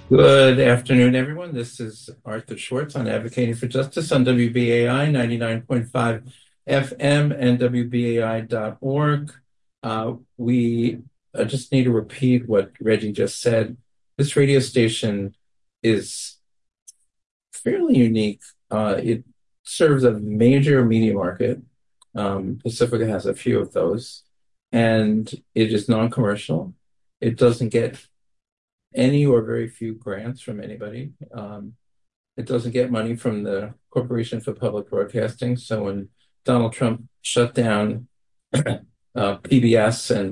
Good afternoon, everyone. This is Arthur Schwartz on Advocating for Justice on WBAI 99.5 FM and WBAI.org. We just need to repeat what Reggie just said. This radio station is fairly unique. It serves a major media market. Pacifica has a few of those, and it is non-commercial. It doesn't get any or very few grants from anybody. It doesn't get money from the Corporation for Public Broadcasting. So when Donald Trump shut down PBS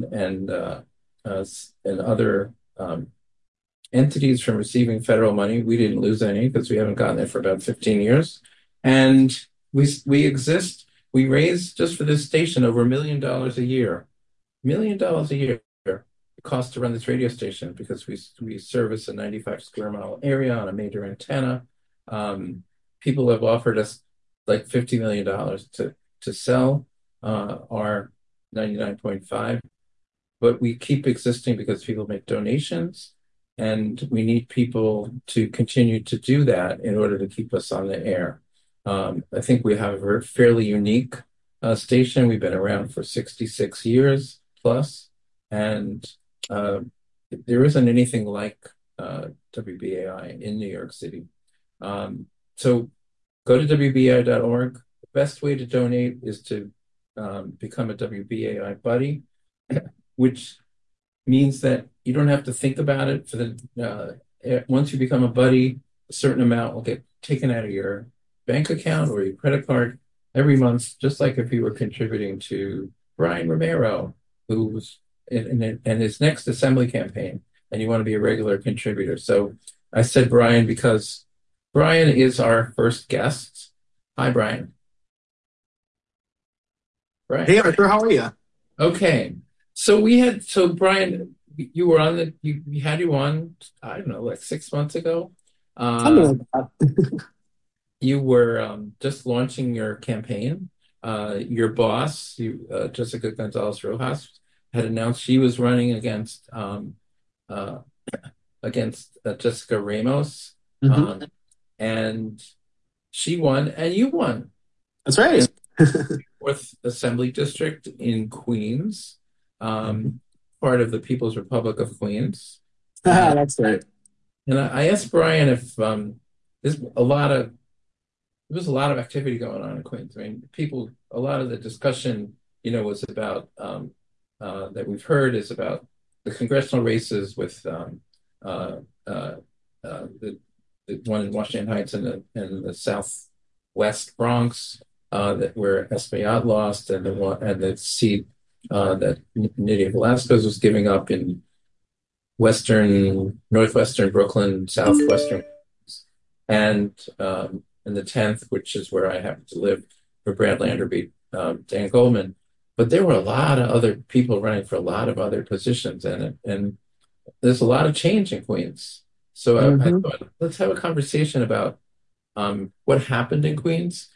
and other entities from receiving federal money, we didn't lose any because we haven't gotten it for about 15 years. And we exist. We raise just for this station over $1 million a year. $1 million a year it costs to run this radio station because we service a 95 square mile area on a major antenna. People have offered us like $50 million to sell our 99.5, but we keep existing because people make donations, and we need people to continue to do that in order to keep us on the air. I think we have a fairly unique station. We've been around for 66 years plus, and there isn't anything like WBAI in New York City. So go to WBAI.org. The best way to donate is to become a WBAI buddy, which means that you don't have to think about it. Once you become a buddy, a certain amount will get taken out of your bank account or your credit card every month, just like if you were contributing to Brian Romero, who's in his next assembly campaign, and you want to be a regular contributor. So I said Brian because Brian is our first guest. Hi, Brian. Hey Arthur, how are you? Okay. So Brian, you were on we had you on, I don't know, like 6 months ago. Uh, Something like that. you were just launching your campaign. Your boss, Jessica Gonzalez Rojas, had announced she was running uh, against Jessica Ramos, hmm um, and she won, and you won That's in right. Fourth Assembly District in Queens, um, part of the People's Republic of Queens. And, That's right. and I asked Brian if there's a lot of there was a lot of activity going on in Queens. I mean, a lot of the discussion, was about that we've heard is about the congressional races with uh, uh, the one in Washington Heights and the Southwest Bronx, that where Espaillat lost, and the seat that Nydia Velázquez was giving up in northwestern Brooklyn, southwestern, and the 10th, which is where I happen to live, for Brad Lander beat Dan Goldman. But there were a lot of other people running for a lot of other positions, and there's a lot of change in Queens. So I hmm thought, let's have a conversation about what happened in Queens,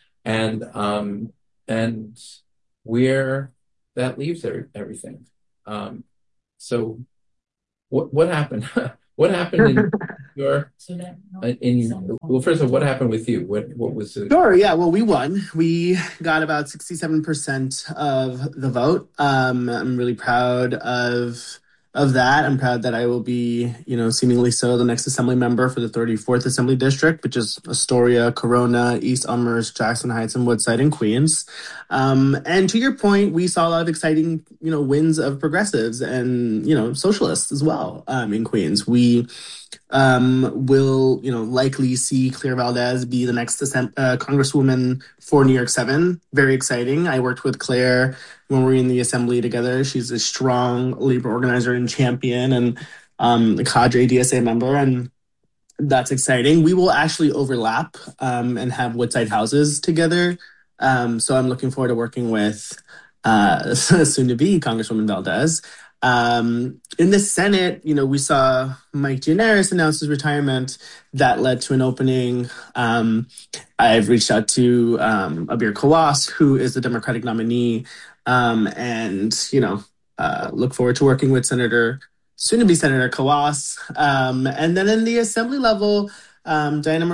and where that leaves everything. So what happened? What happened in your well, first of all, what happened with you? What was it? Sure. Yeah. Well, we won. We got about 67% of the vote. I'm really proud of that. I'm proud that I will be, seemingly so, the next assembly member for the 34th Assembly District, which is Astoria, Corona, East Elmhurst, Jackson Heights, and Woodside in Queens. And to your point, we saw a lot of exciting, wins of progressives and, socialists as well, in Queens. We will, likely see Claire Valdez be the next Congresswoman for New York 7. Very exciting. I worked with Claire when we were in the assembly together. She's a strong labor organizer and champion, and a cadre DSA member, and that's exciting. We will actually overlap and have Woodside houses together. So I'm looking forward to working with soon to be Congresswoman Valdez. In the Senate, we saw Mike Gianaris announce his retirement. That led to an opening. I've reached out to Abir Kawas, who is the Democratic nominee, and look forward to working with Senator soon to be Senator Kawas. And then in the assembly level, Diana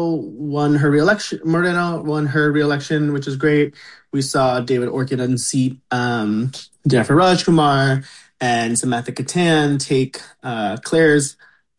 Moreno won her reelection, which is great. We saw David Orkin unseat Jennifer Rajkumar and Samantha Katan take Claire's,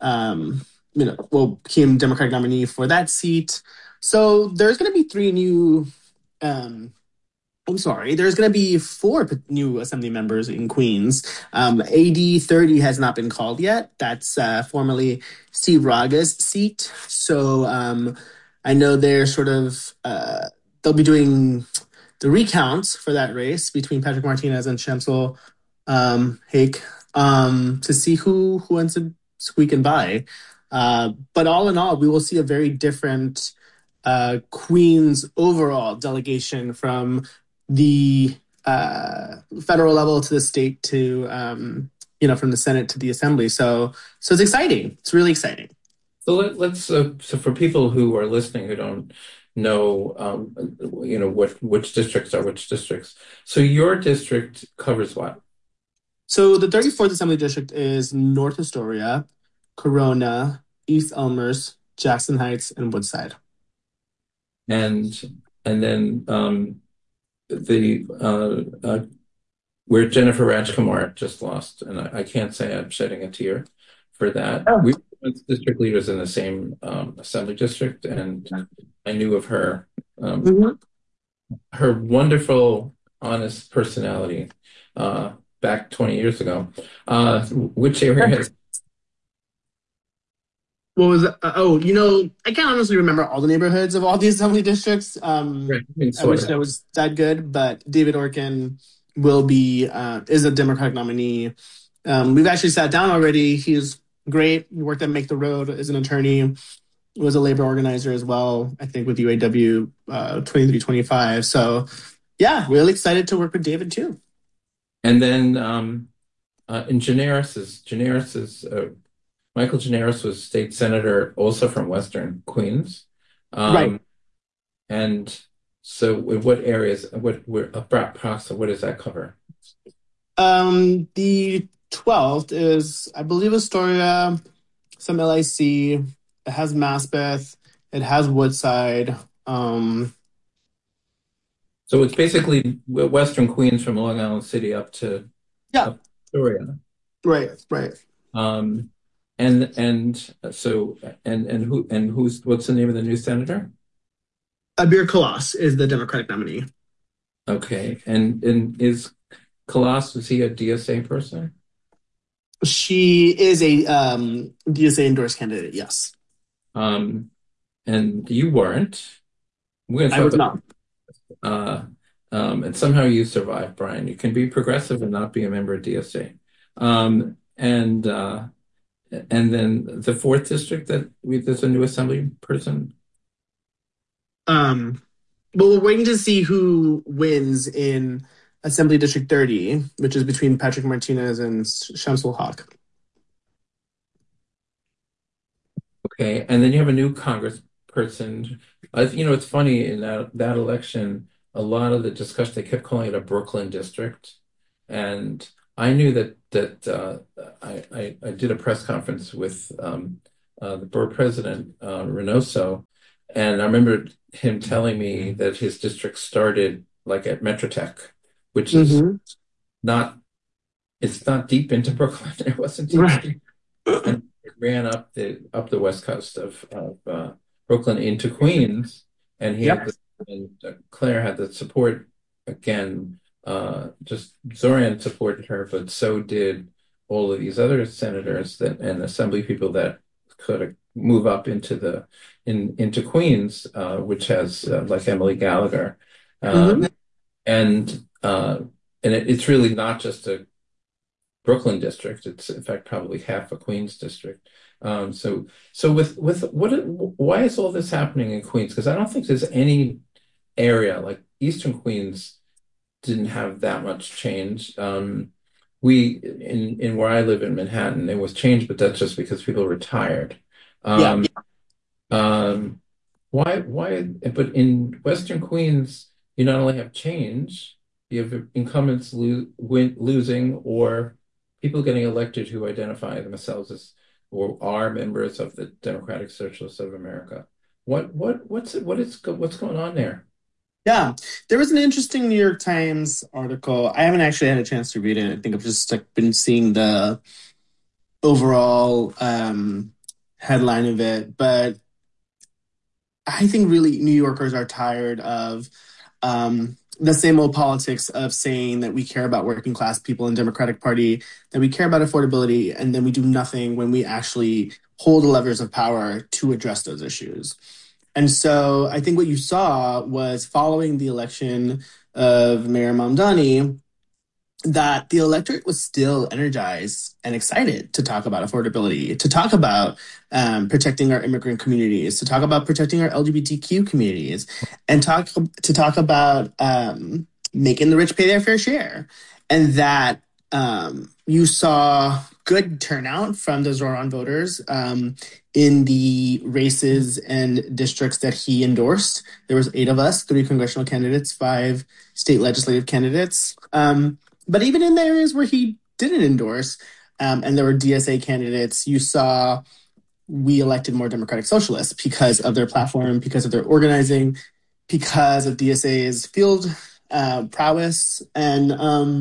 became Democratic nominee for that seat. So there's going to be three new um, I'm sorry. There's going to be four new assembly members in Queens. AD 30 has not been called yet. That's formerly Steve Raga's seat. So I know they're they'll be doing the recounts for that race between Patrick Martinez and Chancel Hake to see who ends up squeaking by. But all in all, we will see a very different Queens overall delegation from the federal level to the state to from the Senate to the Assembly. So it's exciting. It's really exciting. So let's so for people who are listening who don't know which districts are which districts. So your district covers what? So the 34th Assembly District is North Astoria, Corona, East Elmhurst, Jackson Heights, and Woodside. And then the where Jennifer Rajkumar just lost, and I can't say I'm shedding a tear for that. Oh. We were district leaders in the same assembly district, and I knew of her her wonderful, honest personality back 20 years ago. Which area has What was it? I can't honestly remember all the neighborhoods of all the assembly districts. I wish that was that good, but David Orkin is a Democratic nominee. We've actually sat down already. He's great. He worked at Make the Road as an attorney. Was a labor organizer as well, I think, with UAW 2325. So, yeah, really excited to work with David too. And then in Generis's Michael Generis was state senator also from Western Queens. Right. And so what areas, what does that cover? The 12th is, I believe, Astoria, some LIC. It has Maspeth. It has Woodside. So it's basically Western Queens from Long Island City up to Astoria. Right. What's the name of the new senator? Abir Kalas is the Democratic nominee. Okay, and is Kalas, was he a DSA person? She is a DSA endorsed candidate. Yes. And you weren't. I was not. And somehow you survived, Brian. You can be progressive and not be a member of DSA. And then the fourth district there's a new assembly person. Well, we're waiting to see who wins in Assembly District 30, which is between Patrick Martinez and Shamsul Haq. Okay, and then you have a new congressperson. It's funny in that election, a lot of the discussion, they kept calling it a Brooklyn district, and I knew that I did a press conference with the borough president, Reynoso, and I remember him telling me that his district started like at Metrotech, which is it's not deep into Brooklyn. It wasn't deep. Right. And it ran up the west coast of Brooklyn into Queens, and Claire had the support again. Just Zoran supported her, but so did all of these other senators and assembly people that could move up into Queens, which has like Emily Gallagher, and it's really not just a Brooklyn district; it's in fact probably half a Queens district. So with why is all this happening in Queens? Because I don't think there's any area like Eastern Queens didn't have that much change. We in where I live in Manhattan, it was changed, but that's just because people retired. Why? But in Western Queens, you not only have change, you have incumbents losing or people getting elected who identify themselves as or are members of the Democratic Socialists of America. What's going on there? Yeah, there was an interesting New York Times article. I haven't actually had a chance to read it. I think I've just like been seeing the overall headline of it, but I think really New Yorkers are tired of the same old politics of saying that we care about working class people in Democratic Party, that we care about affordability, and then we do nothing when we actually hold the levers of power to address those issues. And so I think what you saw was following the election of Mayor Mamdani, that the electorate was still energized and excited to talk about affordability, to talk about protecting our immigrant communities, to talk about protecting our LGBTQ communities, and talk about making the rich pay their fair share. And that you saw good turnout from the Zoran voters in the races and districts that he endorsed. There was 8 of us, 3 congressional candidates, 5 state legislative candidates. But even in the areas where he didn't endorse, and there were DSA candidates, you saw we elected more Democratic Socialists because of their platform, because of their organizing, because of DSA's field prowess. And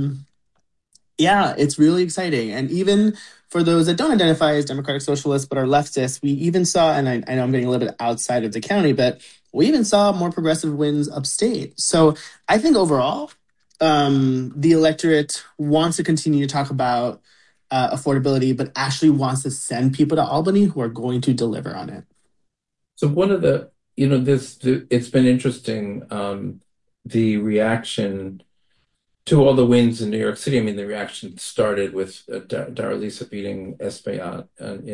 yeah, it's really exciting. And even for those that don't identify as Democratic Socialists but are leftists, we even saw, and I know I'm getting a little bit outside of the county, but we even saw more progressive wins upstate. So I think overall, the electorate wants to continue to talk about affordability, but actually wants to send people to Albany who are going to deliver on it. So one of the, it's been interesting, the reaction to all the wins in New York City. I mean, the reaction started with Darlisa beating Espaillat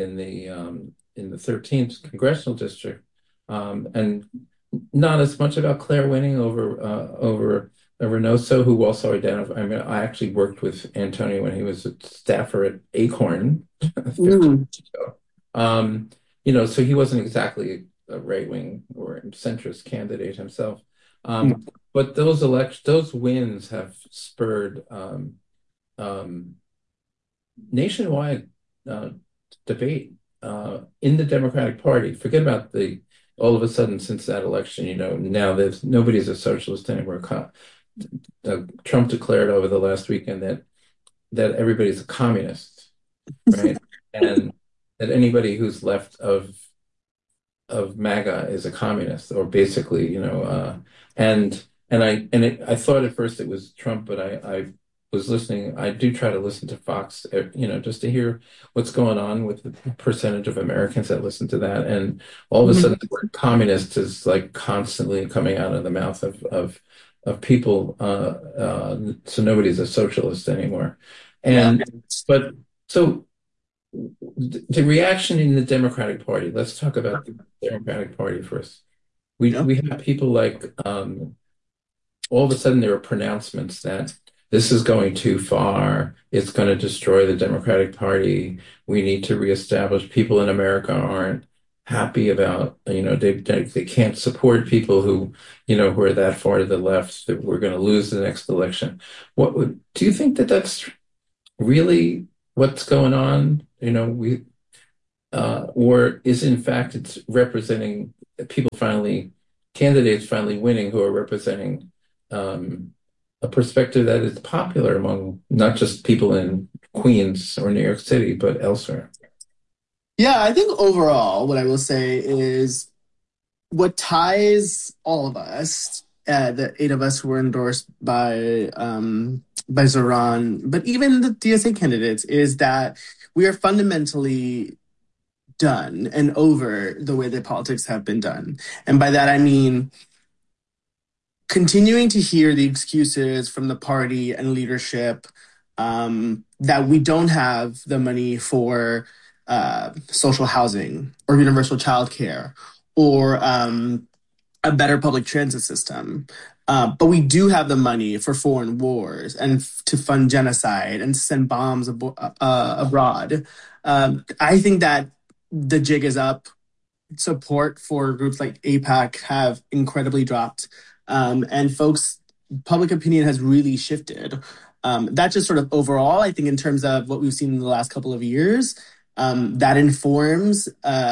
in the 13th congressional district, and not as much about Claire winning over Reynoso, who also identified. I mean, I actually worked with Antonio when he was a staffer at Acorn 15 Mm. years ago. So he wasn't exactly a right-wing or centrist candidate himself. But those wins have spurred um, nationwide uh, debate in the Democratic Party. Forget about the all of a sudden since that election, now there's nobody's a socialist anymore. Trump declared over the last weekend that everybody's a communist, right? And that anybody who's left of MAGA is a communist, or basically, I thought at first it was Trump, but I was listening. I do try to listen to Fox, just to hear what's going on with the percentage of Americans that listen to that, and all of a sudden the word communist is like constantly coming out of the mouth of people. So nobody's a socialist anymore, Yeah. and but so the reaction in the Democratic Party. Let's talk about the Democratic Party first. We Yep. we have people like all of a sudden there are pronouncements that this is going too far. It's going to destroy the Democratic Party. We need to reestablish. People in America aren't happy about, they can't support people who are that far to the left, that we're going to lose the next election. Do you think that that's really what's going on? Or is in fact it's representing people candidates finally winning who are representing a perspective that is popular among not just people in Queens or New York City, but elsewhere. Yeah, I think overall, what I will say is what ties all of us, the 8 of us who were endorsed by Zoran, but even the DSA candidates, is that we are fundamentally done and over the way that politics have been done. And by that I mean continuing to hear the excuses from the party and leadership that we don't have the money for social housing or universal childcare or a better public transit system. But we do have the money for foreign wars and to fund genocide and to send bombs abroad. I think that the jig is up. Support for groups like APAC have incredibly dropped. And folks, public opinion has really shifted. That's just sort of overall, I think, in terms of what we've seen in the last couple of years, that informs,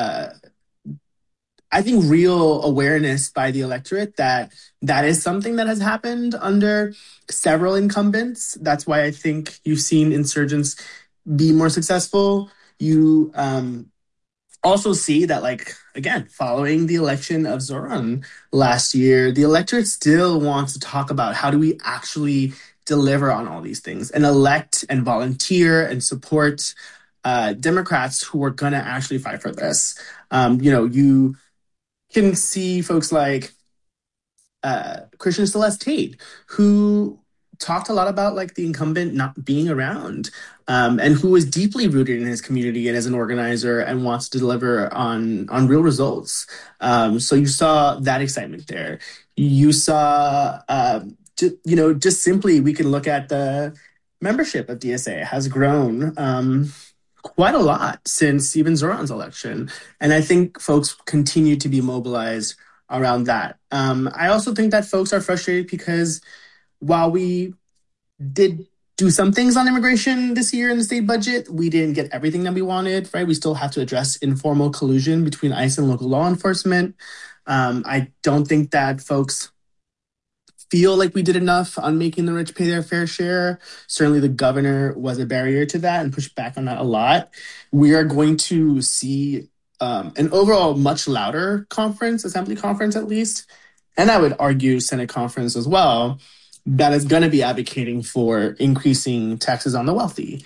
I think, real awareness by the electorate that that is something that has happened under several incumbents. That's why I think you've seen insurgents be more successful. You also see that, like, again, following the election of Zoran last year, the electorate still wants to talk about how do we actually deliver on all these things and elect and volunteer and support Democrats who are going to actually fight for this. You can see folks like Christian Celeste Tate, who talked a lot about like the incumbent not being around, and who was deeply rooted in his community and as an organizer and wants to deliver on real results. So you saw that excitement there. You saw, just simply we can look at the membership of DSA has grown. Quite a lot since even Zoran's election. And I think folks continue to be mobilized around that. I also think that folks are frustrated because while we did do some things on immigration this year in the state budget, we didn't get everything that we wanted, right? We still have to address informal collusion between ICE and local law enforcement. I don't think that folks feel like we did enough on making the rich pay their fair share. Certainly, the governor was a barrier to that and pushed back on that a lot. We are going to see an overall much louder conference, assembly conference at least, and I would argue Senate conference as well, that is going to be advocating for increasing taxes on the wealthy.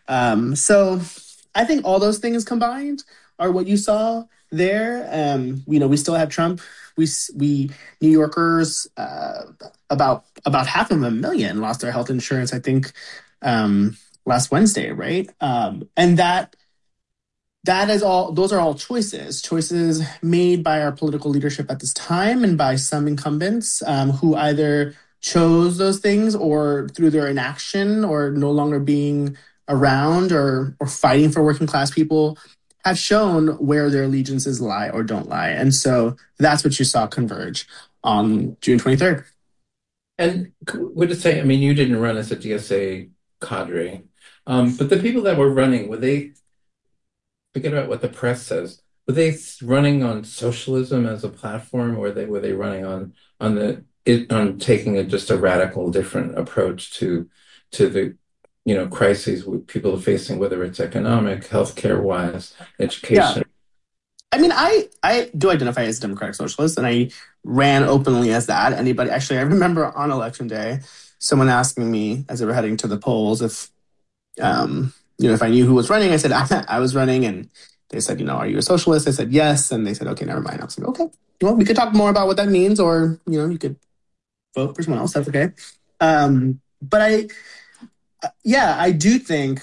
So I think all those things combined are what you saw there. We still have Trump. We New Yorkers, about 500,000 lost their health insurance, I think, last Wednesday, right? And that is all. Those are all choices made by our political leadership at this time and by some incumbents who either chose those things or through their inaction or no longer being around or fighting for working class people have shown where their allegiances lie or don't lie. And so that's what you saw converge on June 23rd. And would it say, I mean, you didn't run as a DSA cadre, but the people that were running, were they, forget about what the press says, were they running on socialism as a platform, or were they running on taking just a radical different approach to the crises people are facing, whether it's economic, healthcare wise, Yeah. education? I mean, I do identify as a democratic socialist, and I ran openly as that. I remember on election day, someone asking me as they were heading to the polls if I knew who was running. I said I was running, and they said, are you a socialist? I said yes, and they said, okay, never mind. I was like, okay, well, we could talk more about what that means, or you could vote for someone else. That's okay. But I do think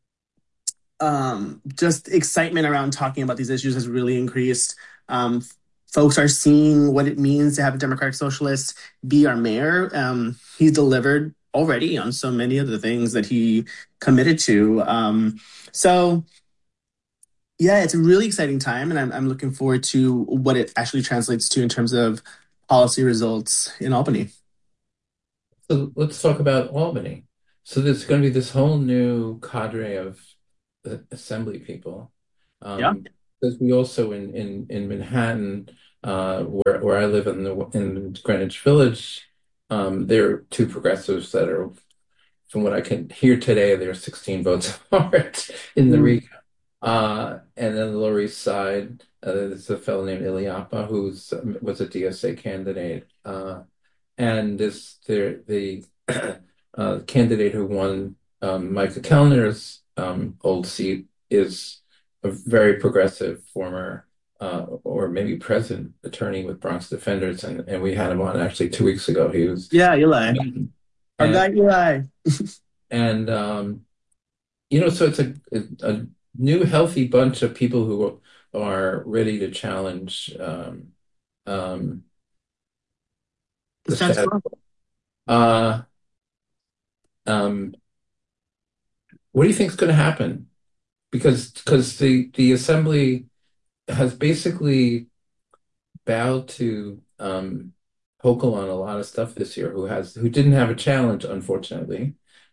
just excitement around talking about these issues has really increased. Folks are seeing what it means to have a democratic socialist be our mayor. He's delivered already on so many of the things that he committed to. So yeah, it's a really exciting time, and I'm looking forward to what it actually translates to in terms of policy results in Albany. So let's talk about Albany. So there's going to be this whole new cadre of assembly people. Yeah. Because we also in Manhattan, where I live in Greenwich Village, there are two progressives that are, from what I can hear today, they're 16 votes apart in the Mm. recount. And then the Lower East Side, there's a fellow named Iliapa who was a DSA candidate. And the candidate who won, Micah Kellner's old seat, is a very progressive former or maybe present attorney with Bronx Defenders, and we had him on actually 2 weeks ago. He was Yeah, Eli. Our and guy Eli. and so it's a new healthy bunch of people who are ready to challenge um, The the status status. quo. Uh, um, what do you think is going to happen? Because the assembly has basically bowed to Hochul on a lot of stuff this year, who didn't have a challenge, unfortunately,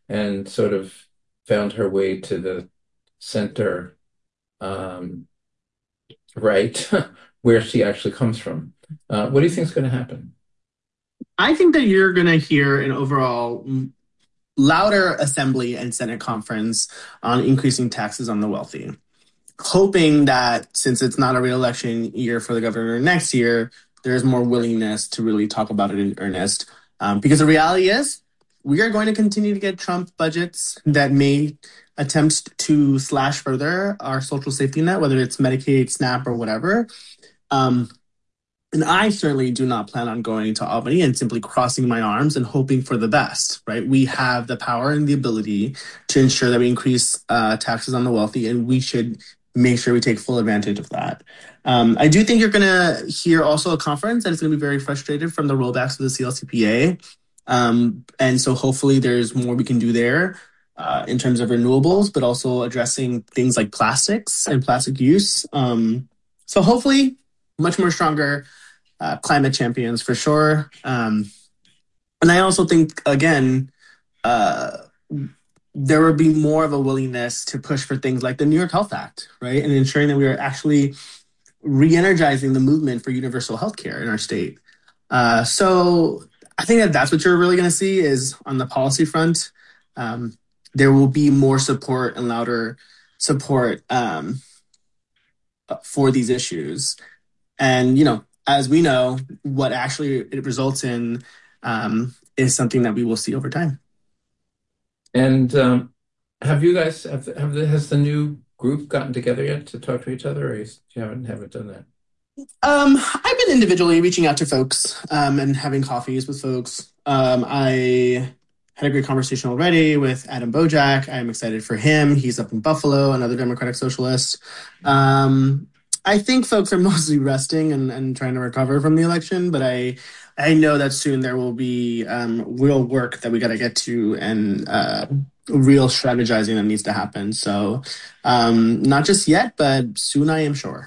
and sort of found her way to the center, um, right, where she actually comes from. What do you think is going to happen? I think that you're going to hear an overall louder Assembly and Senate conference on increasing taxes on the wealthy, hoping that since it's not a reelection year for the governor next year, there's more willingness to really talk about it in earnest. Because the reality is, we are going to continue to get Trump budgets that may attempt to slash further our social safety net, whether it's Medicaid, SNAP, or whatever. Um, and I certainly do not plan on going to Albany and simply crossing my arms and hoping for the best, right? We have the power and the ability to ensure that we increase taxes on the wealthy, and we should make sure we take full advantage of that. I do think you're going to hear also a conference that is going to be very frustrated from the rollbacks of the CLCPA. And so hopefully there's more we can do there in terms of renewables, but also addressing things like plastics and plastic use. So hopefully much more stronger climate champions for sure. And I also think, again, uh, there would be more of a willingness to push for things like the New York Health Act, right? And ensuring that we are actually re energizing the movement for universal healthcare in our state. So I think that that's what you're really going to see is on the policy front. Um, there will be more support and louder support for these issues. And, as we know, what actually it results in is something that we will see over time. And have you guys has the new group gotten together yet to talk to each other, or you haven't done that? I've been individually reaching out to folks and having coffees with folks. I had a great conversation already with Adam Bojack. I'm excited for him. He's up in Buffalo, another Democratic socialist. I think folks are mostly resting and trying to recover from the election, but I know that soon there will be real work that we got to get to and real strategizing that needs to happen. So not just yet, but soon I am sure.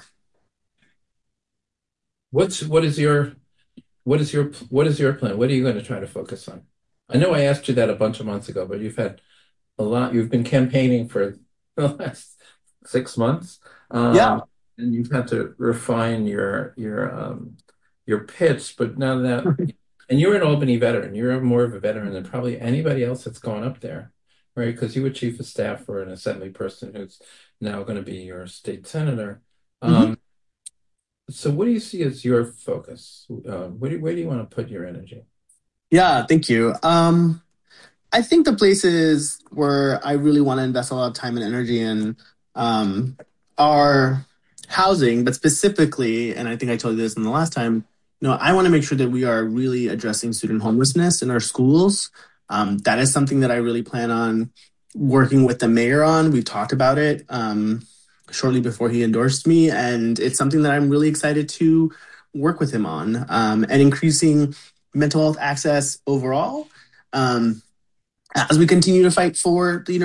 What is your plan? What are you going to try to focus on? I know I asked you that a bunch of months ago, but you've had a lot. You've been campaigning for the last 6 months, Yeah. and you've had to refine your pitch. But now that, and you're an Albany veteran, you're more of a veteran than probably anybody else that's gone up there, right? Because you were chief of staff for an assembly person who's now going to be your state senator. Mhm. So what do you see as your focus? Where do you want to put your energy? Yeah, thank you. I think the places where I really want to invest a lot of time and energy in um, are housing, but specifically, and I think I told you this in the last time, I want to make sure that we are really addressing student homelessness in our schools. That is something that I really plan on working with the mayor on. We talked about it shortly before he endorsed me, and it's something that I'm really excited to work with him on and increasing mental health access overall. Um, as we continue to fight for the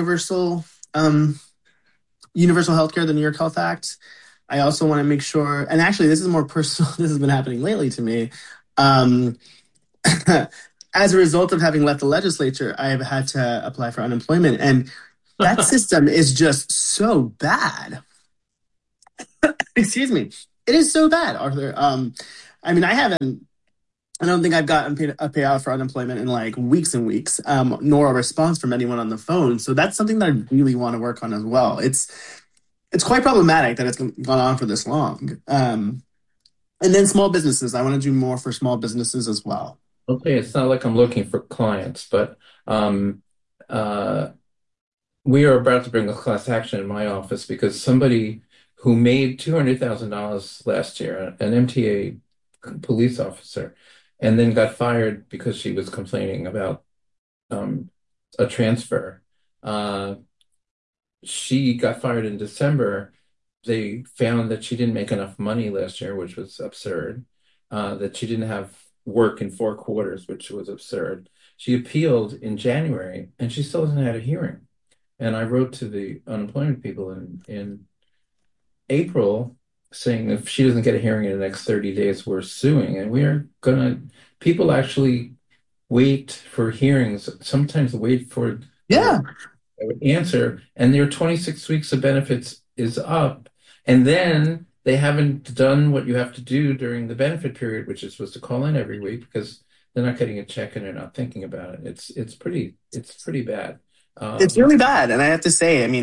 universal healthcare, the New York Health Act, I also want to make sure, and actually this is more personal, this has been happening lately to me. Um, as a result of having left the legislature, I have had to apply for unemployment, and that system is just so bad. Excuse me. It is so bad, Arthur. I mean, I don't think I've gotten a payout for unemployment in like weeks and weeks, nor a response from anyone on the phone. So that's something that I really want to work on as well. It's quite problematic that it's gone on for this long. And then small businesses. I want to do more for small businesses as well. Okay, it's not like I'm looking for clients, but um, uh, we are about to bring a class action in my office because somebody who made $200,000 last year, an MTA police officer, and then got fired because she was complaining about um, a transfer. Uh, she got fired in December. They found that she didn't make enough money last year, which was absurd. That she didn't have work in 4 quarters, which was absurd. She appealed in January, and she still hasn't had a hearing. And I wrote to the unemployment people in April saying if she doesn't get a hearing in the next 30 days, we're suing. And people actually wait for hearings, sometimes wait for Yeah. I would answer, and their 26 weeks of benefits is up, and then they haven't done what you have to do during the benefit period, which is supposed to call in every week because they're not getting a check and they're not thinking about it. It's pretty bad. It's Um, really bad. And I have to say, I mean,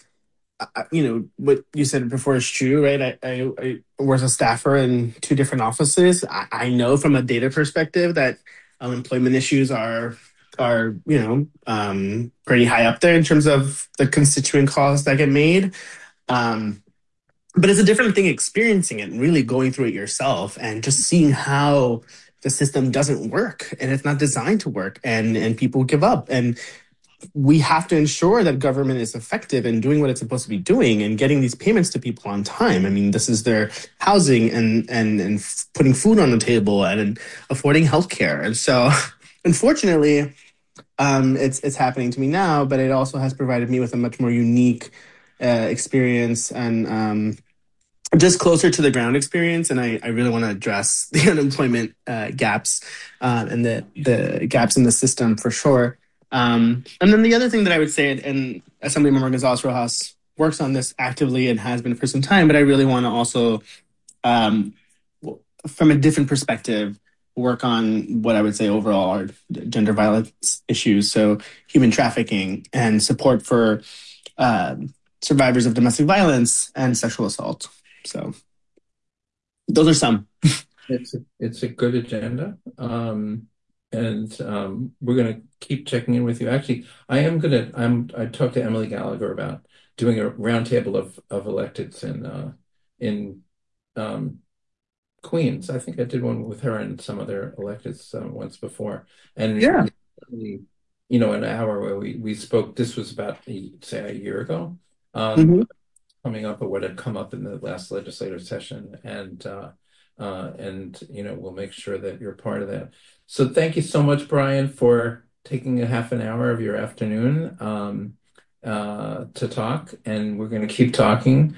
what you said before is true, right? I was a staffer in two different offices. I know from a data perspective that employment issues are pretty high up there in terms of the constituent calls that get made. Um, but it's a different thing experiencing it and really going through it yourself and just seeing how the system doesn't work and it's not designed to work and people give up. And we have to ensure that government is effective in doing what it's supposed to be doing and getting these payments to people on time. I mean, this is their housing and putting food on the table and affording healthcare. And so, unfortunately, it's happening to me now, but it also has provided me with a much more unique experience and just closer to the ground experience. And I really want to address the unemployment gaps and the gaps in the system for sure. And then the other thing that I would say, and Assemblymember Gonzalez Rojas works on this actively and has been for some time, but I really want to also, um, from a different perspective, work on what I would say overall are gender violence issues. So human trafficking and support for uh, survivors of domestic violence and sexual assault. So those are some. it's a good agenda. And we're gonna keep checking in with you. Actually, I talked to Emily Gallagher about doing a roundtable of electeds in um, Queens. I think I did one with her and some other electeds once before, and Yeah. an hour where we spoke. This was about say a year ago, Mhm. coming up or what had come up in the last legislative session, and we'll make sure that you're part of that. So thank you so much, Brian, for taking a half an hour of your afternoon to talk, and we're going to keep talking.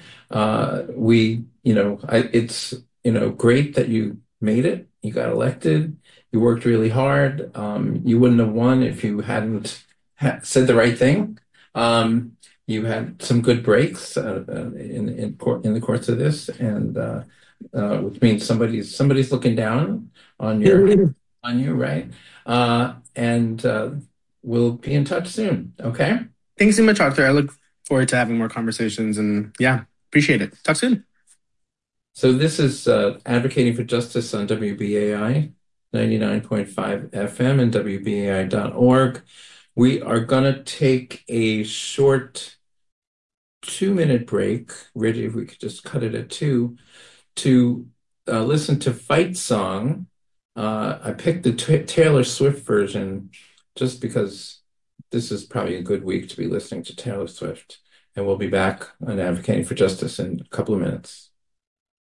It's great that you made it. You got elected. You worked really hard. You wouldn't have won if you hadn't said the right thing. You had some good breaks in the course of this, and which means somebody's looking down on on you, right? And we'll be in touch soon. Okay. Thanks so much, Arthur. I look forward to having more conversations and yeah, appreciate it. Talk soon. So this is Advocating for Justice on WBAI 99.5 FM and WBAI.org. We are going to take a short 2-minute break. Reggie, if we could just cut it at two, to listen to Fight Song. I picked the Taylor Swift version just because this is probably a good week to be listening to Taylor Swift. And we'll be back on Advocating for Justice in a couple of minutes.